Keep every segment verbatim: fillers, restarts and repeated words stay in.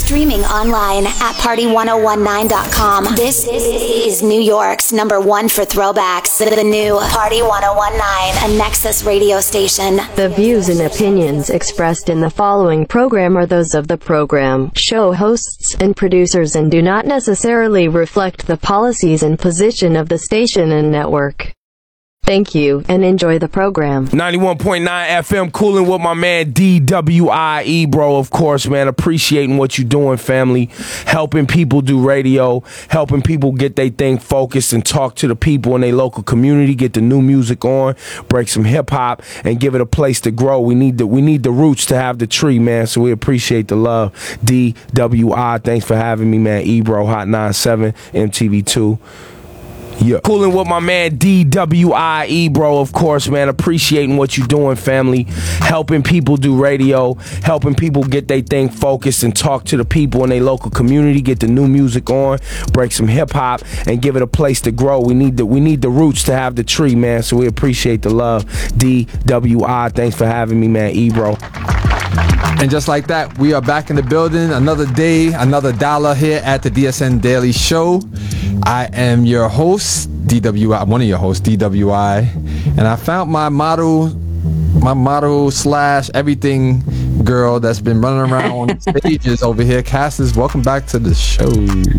Streaming online at party ten nineteen dot com. This is New York's number one for throwbacks. The new Party ten nineteen, a Nexus radio station. The views and opinions expressed in the following program are those of the program, show hosts, and producers and do not necessarily reflect the policies and position of the station and network. Thank you, and enjoy the program. ninety-one point nine F M, cooling with my man D W I E, bro, of course, man. Appreciating what you're doing, family. Helping people do radio, helping people get their thing focused and talk to the people in their local community, get the new music on, break some hip-hop, and give it a place to grow. We need the, we need the roots to have the tree, man, so we appreciate the love. D W I, thanks for having me, man. E, bro, Hot ninety-seven, M T V two. Yeah. Cooling with my man D W I E, bro, of course, man. Appreciating what you're doing, family. Helping people do radio, helping people get their thing focused and talk to the people in their local community, get the new music on, break some hip-hop, and give it a place to grow. We need the, we need the roots to have the tree, man, so we appreciate the love. D W I, thanks for having me, man. E, bro. And just like that, we are back in the building. Another day, another dollar here at the D S N Daily Show. I am your host, D W I, one of your hosts, D W I, and I found my model, my model slash everything girl that's been running around on stages over here. Cassis, welcome back to the show.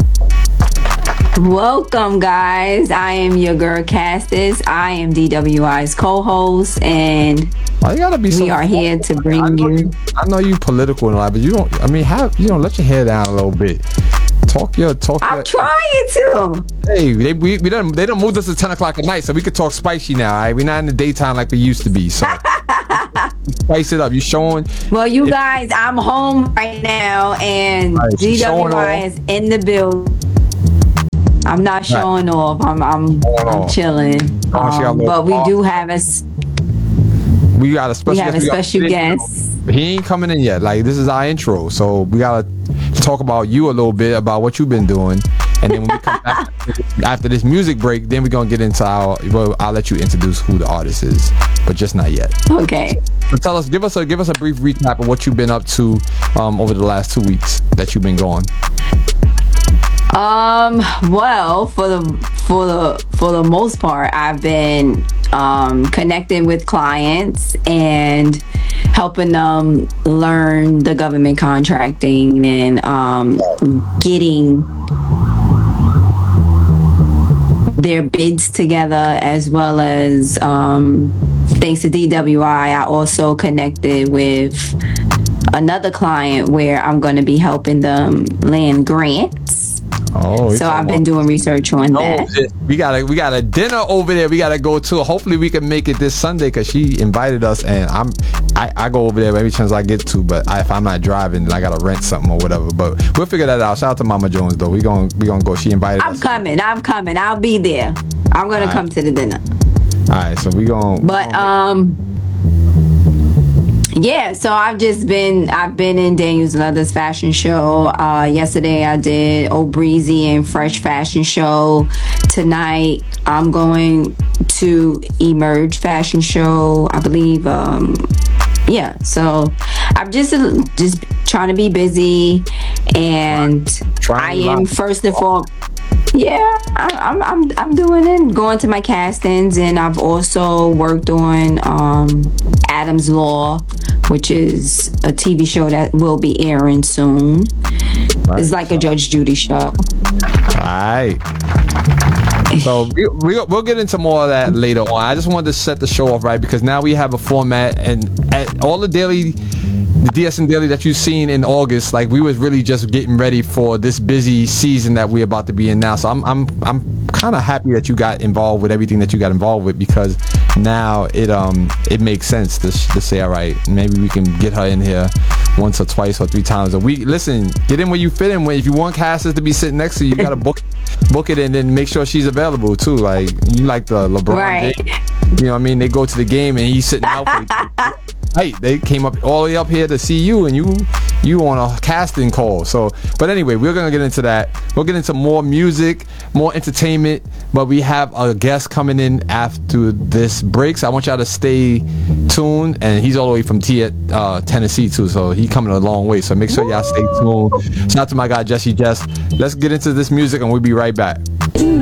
Welcome, guys. I am your girl, Cassis. I am D W I's co-host, and Why you gotta be so we are here to bring I know you. you. I know you political and all that, but you don't. I mean, have you don't let your hair down a little bit. Talk your talk. I'm your, trying to. Hey, they we, we done they done moved us to ten o'clock at night, so we could talk spicy now. All right, we're not in the daytime like we used to be. So spice it up. You showing? Well, you guys, I'm home right now, and Right, D showing W I off. is in the building. I'm not showing off. I'm I'm, Showing I'm off. chilling. she got a Um, little but we off. do have a s- We got a special. we have a guest. special got- guest. He ain't coming in yet. Like, this is our intro, so we gotta talk about you a little bit about what you've been doing, and then when we come back after this music break, then we're gonna get into our. Well, I'll let you introduce who the artist is, but just not yet. Okay. So tell us, give us a give us a brief recap of what you've been up to um, over the last two weeks that you've been going. Um. Well, for the for the for the most part, I've been um, connecting with clients and helping them learn the government contracting and um, getting their bids together, as well as um, thanks to D W I, I also connected with another client where I'm going to be helping them land grants. Oh, So I've been doing research on that. We got a we got a dinner over there. We got to go to. Hopefully, we can make it this Sunday because she invited us, and I'm I, I go over there every chance I get to. But I, if I'm not driving, then I gotta rent something or whatever. But we'll figure that out. Shout out to Mama Jones though. We gonna we gonna go. She invited I'm us. coming. I'm coming. I'll be there. I'm gonna All come right. to the dinner. All right, so we gonna. But um, yeah. So I've just been I've been in Daniel's Leathers fashion show. Uh, yesterday I did Old Breezy and Fresh fashion show. Tonight I'm going to Emerge fashion show. I believe. Um, yeah. So I'm just just trying to be busy, and Trying I to am lock- first and foremost. Yeah, I, I'm I'm I'm doing it. Going to my castings, and I've also worked on um, Adam's Law, which is a T V show that will be airing soon. It's like a Judge Judy show. All right. So we, we, we'll get into more of that later on. I just wanted to set the show off right because now we have a format, and at all the daily, the D S N Daily that you've seen in August, like we was really just getting ready for this busy season that we're about to be in now. So I'm I'm I'm kind of happy that you got involved with everything that you got involved with because now it um it makes sense to, to say, all right, maybe we can get her in here once or twice or three times a week. Listen, get in where you fit in. If you want Cassis to be sitting next to you, you gotta book book it and then make sure she's available too. Like you like the LeBron Right. James, you know what I mean? They go to the game and he's sitting out for you. Hey, they came up all the way up here to see you, and you you on a casting call. So, but anyway, we're gonna get into that. We'll get into more music, more entertainment, but we have a guest coming in after this break. So I want y'all to stay tuned, and he's all the way from T- uh, Tennessee too, so he coming a long way. So make sure y'all stay tuned. Shout out to my guy Jesse Jess. Let's get into this music, and we'll be right back.